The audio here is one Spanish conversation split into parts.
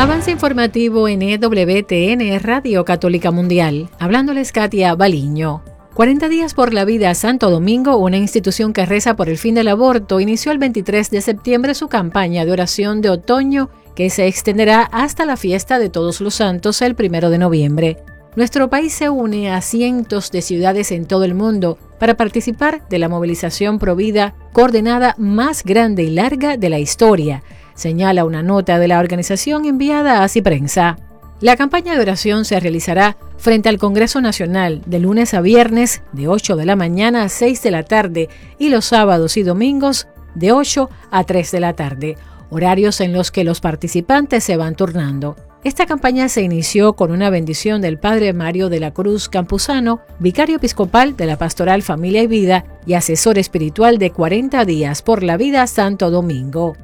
Avance informativo en EWTN Radio Católica Mundial. Hablándoles Katia Baliño. 40 días por la vida Santo Domingo, una institución que reza por el fin del aborto, inició el 23 de septiembre su campaña de oración de otoño que se extenderá hasta la fiesta de Todos los Santos el 1 de noviembre. Nuestro país se une a cientos de ciudades en todo el mundo para participar de la movilización provida coordinada más grande y larga de la historia, señala una nota de la organización enviada a Ciprensa. La campaña de oración se realizará frente al Congreso Nacional de lunes a viernes de 8 de la mañana a 6 de la tarde y los sábados y domingos de 8 a 3 de la tarde, horarios en los que los participantes se van turnando. Esta campaña se inició con una bendición del Padre Mario de la Cruz Campuzano, vicario episcopal de la Pastoral Familia y Vida y asesor espiritual de 40 días por la vida Santo Domingo.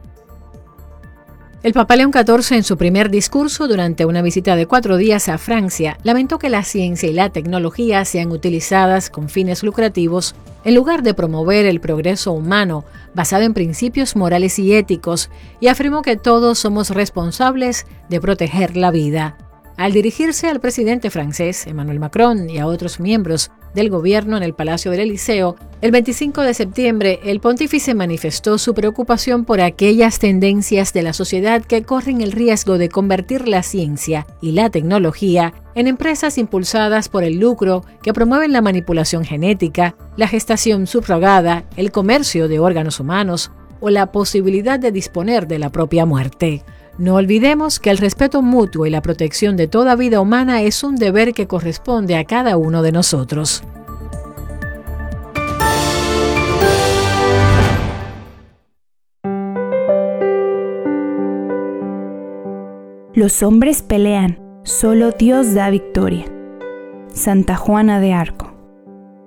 El Papa León XIV, en su primer discurso durante una visita de 4 días a Francia, lamentó que la ciencia y la tecnología sean utilizadas con fines lucrativos en lugar de promover el progreso humano basado en principios morales y éticos, y afirmó que todos somos responsables de proteger la vida. Al dirigirse al presidente francés, Emmanuel Macron, y a otros miembros del gobierno en el Palacio del Elíseo, el 25 de septiembre, el pontífice manifestó su preocupación por aquellas tendencias de la sociedad que corren el riesgo de convertir la ciencia y la tecnología en empresas impulsadas por el lucro que promueven la manipulación genética, la gestación subrogada, el comercio de órganos humanos o la posibilidad de disponer de la propia muerte. No olvidemos que el respeto mutuo y la protección de toda vida humana es un deber que corresponde a cada uno de nosotros. Los hombres pelean, solo Dios da victoria. Santa Juana de Arco.